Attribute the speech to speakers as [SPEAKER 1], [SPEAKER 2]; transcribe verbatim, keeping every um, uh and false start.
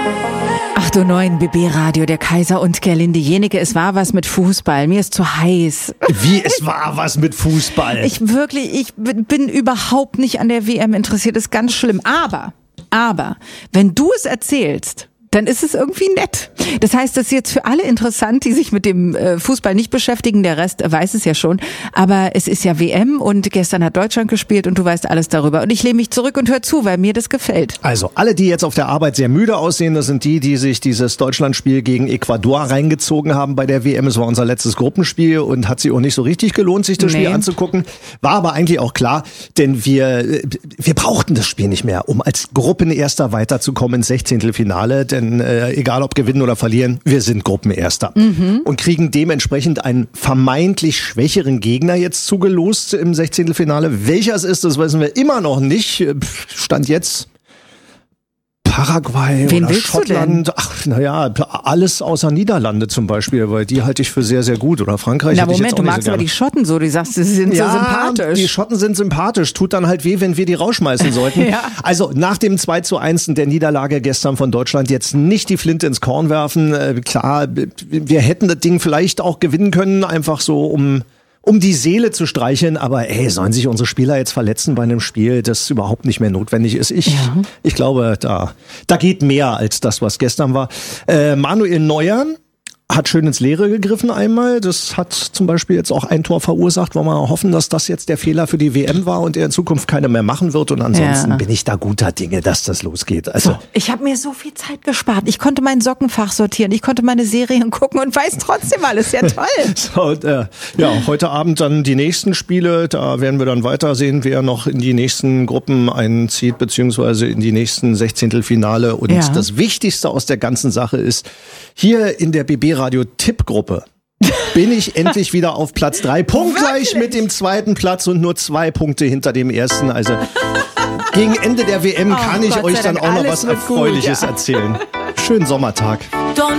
[SPEAKER 1] acht Uhr neun B B Radio, der Kaiser und Gerlinde Jenecke. Es war was mit Fußball. Mir ist zu heiß.
[SPEAKER 2] Wie, es war was mit Fußball?
[SPEAKER 1] Ich wirklich, ich bin überhaupt nicht an der W M interessiert. Das ist ganz schlimm. Aber, aber, wenn du es erzählst, dann ist es irgendwie nett. Das heißt, das ist jetzt für alle interessant, die sich mit dem Fußball nicht beschäftigen. Der Rest weiß es ja schon. Aber es ist ja W M und gestern hat Deutschland gespielt und du weißt alles darüber. Und ich lehne mich zurück und höre zu, weil mir das gefällt.
[SPEAKER 2] Also alle, die jetzt auf der Arbeit sehr müde aussehen, das sind die, die sich dieses Deutschlandspiel gegen Ecuador reingezogen haben bei der W M. Es war unser letztes Gruppenspiel und hat sich auch nicht so richtig gelohnt, sich das nee. Spiel anzugucken. War aber eigentlich auch klar, denn wir, wir brauchten das Spiel nicht mehr, um als Gruppenerster weiterzukommen ins Sechzehntelfinale. Denn äh, egal ob gewinnen oder verlieren, wir sind Gruppenerster. Mhm. Und kriegen dementsprechend einen vermeintlich schwächeren Gegner jetzt zugelost im Sechzehntelfinale. Welcher es ist, das wissen wir immer noch nicht. Stand jetzt Paraguay
[SPEAKER 1] Wen
[SPEAKER 2] oder
[SPEAKER 1] willst
[SPEAKER 2] Schottland.
[SPEAKER 1] Du denn?
[SPEAKER 2] Ach, naja, alles außer Niederlande zum Beispiel, weil die halte ich für sehr, sehr gut. Oder Frankreich.
[SPEAKER 1] Na Moment, du magst so aber die Schotten so, die sagst, sie sind ja, so sympathisch.
[SPEAKER 2] Die Schotten sind sympathisch. Tut dann halt weh, wenn wir die rausschmeißen sollten. Ja. Also nach dem zwei zu eins der Niederlage gestern von Deutschland jetzt nicht die Flinte ins Korn werfen. Äh, klar, wir hätten das Ding vielleicht auch gewinnen können, einfach so um... um die Seele zu streicheln, aber ey, sollen sich unsere Spieler jetzt verletzen bei einem Spiel, das überhaupt nicht mehr notwendig ist? Ich, ja. ich glaube, da, da geht mehr als das, was gestern war. Äh, Manuel Neuer hat schön ins Leere gegriffen einmal. Das hat zum Beispiel jetzt auch ein Tor verursacht. Wollen wir hoffen, dass das jetzt der Fehler für die W M war und er in Zukunft keine mehr machen wird. Und ansonsten ja. bin ich da guter Dinge, dass das losgeht. Also
[SPEAKER 1] so, ich habe mir so viel Zeit gespart. Ich konnte mein Sockenfach sortieren. Ich konnte meine Serien gucken und weiß trotzdem alles. Ja, toll.
[SPEAKER 2] so, und, äh, ja, heute Abend dann die nächsten Spiele. Da werden wir dann weiter sehen, wer noch in die nächsten Gruppen einzieht, beziehungsweise in die nächsten Sechzehntelfinale. Und ja. das Wichtigste aus der ganzen Sache ist, hier in der B B Radio Tippgruppe bin ich endlich wieder auf Platz drei. Punktgleich mit dem zweiten Platz und nur zwei Punkte hinter dem ersten. Also gegen Ende der W M oh, kann ich Gott euch dann auch noch was Erfreuliches gut, ja. erzählen. Schönen Sommertag.